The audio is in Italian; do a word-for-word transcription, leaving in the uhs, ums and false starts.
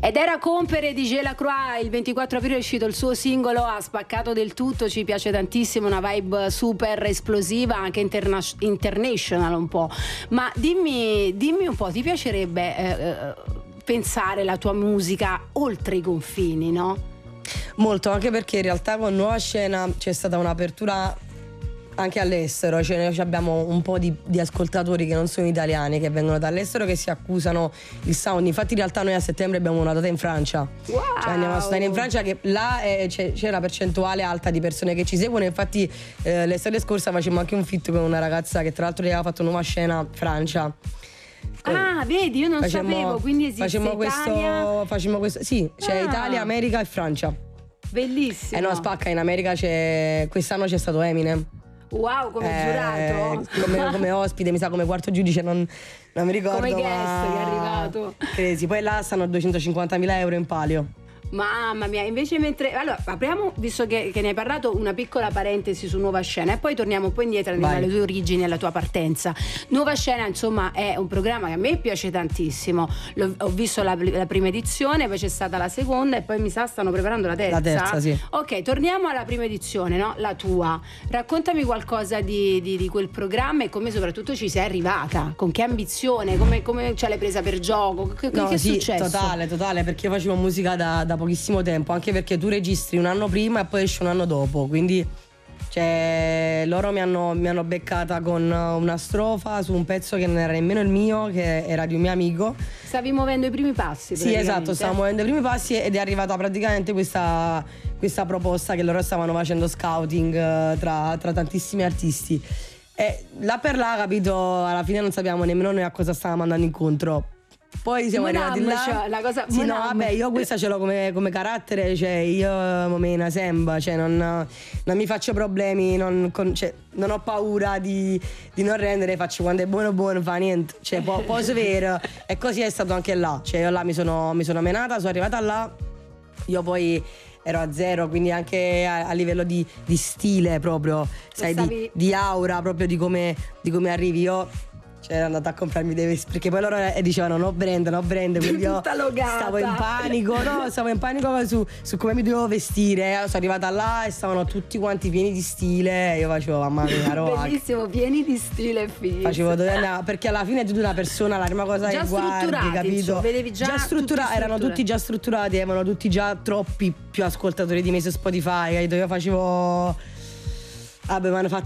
Ed era Compere di Gelacroix, il ventiquattro aprile è uscito il suo singolo, ha spaccato del tutto, ci piace tantissimo, una vibe super esplosiva, anche interna- international un po'. Ma dimmi, dimmi un po', ti piacerebbe eh, pensare la tua musica oltre i confini, no? Molto, anche perché in realtà con Nuova Scena c'è stata un'apertura anche all'estero, cioè noi abbiamo un po' di, di ascoltatori che non sono italiani, che vengono dall'estero, che si accusano il sound. Infatti in realtà noi a settembre abbiamo una data in Francia. Wow. Cioè andiamo a suonare in Francia, che là è, c'è, c'è una percentuale alta di persone che ci seguono. Infatti eh, l'estate scorsa facemmo anche un feat con una ragazza che tra l'altro aveva fatto Nuova Scena Francia. Ah, vedi, io non facemmo, sapevo, quindi esiste facemmo Italia. Questo, facemmo questo, sì, c'è Ah. Italia, America e Francia. Bellissimo. Eh no, spacca, in America c'è, quest'anno c'è stato Eminem. Wow, come Eh, giurato. come, come ospite, mi sa come quarto giudice, non, non mi ricordo. Come guest ma... che è arrivato. Credi, poi là stanno duecentocinquantamila euro in palio. Mamma mia, invece mentre... Allora, apriamo, visto che, che ne hai parlato, una piccola parentesi su Nuova Scena e poi torniamo un po' indietro, andiamo Vai. alle tue origini e alla tua partenza. Nuova Scena, insomma, è un programma che a me piace tantissimo. L'ho, ho visto la, la prima edizione, poi c'è stata la seconda e poi mi sa stanno preparando la terza. La terza, sì. Ok, torniamo alla prima edizione, no? La tua. Raccontami qualcosa di, di, di quel programma e come soprattutto ci sei arrivata, con che ambizione, come, come ce l'hai presa per gioco, che, No, che è sì, successo? totale, totale, perché io facevo musica da, da pochissimo tempo, anche perché tu registri un anno prima e poi esce un anno dopo, quindi cioè, loro mi hanno, mi hanno beccata con una strofa su un pezzo che non era nemmeno il mio, che era di un mio amico. Stavi muovendo i primi passi. Sì, esatto, stavo muovendo i primi passi ed è arrivata praticamente questa, questa proposta che loro stavano facendo scouting eh, tra, tra tantissimi artisti. E là per là, capito, alla fine non sappiamo nemmeno noi a cosa stavamo andando incontro. Poi siamo Monam, arrivati là. cioè, la cosa, sì, no, Monam. vabbè, io questa ce l'ho come, come carattere, cioè io me ne sembra, cioè non, non mi faccio problemi, non, con, cioè, non ho paura di, di non rendere, faccio quando è buono buono, fa niente, cioè po- posso vero. E così è stato anche là, cioè io là mi sono, mi sono menata, sono arrivata là, io poi ero a zero, quindi anche a, a livello di, di stile proprio, sai, stavi... di, di aura proprio, di come, di come arrivi io. Cioè ero andata a comprarmi dei vestiti, perché poi loro eh, dicevano no brand, no brand, quindi io stavo in panico, no, stavo in panico su, su come mi dovevo vestire. Sono arrivata là e stavano tutti quanti pieni di stile e io facevo mamma mia, roba. Bellissimo, pieni di stile, figo. Facevo dove andavo, perché alla fine tu una persona, la prima cosa già che guardi, capito? Insomma, vedevi già, già strutturati, tutti erano tutti già strutturati, avevano tutti già troppi più ascoltatori di me su Spotify, capito? Io facevo... Vabbè, mi hanno fatto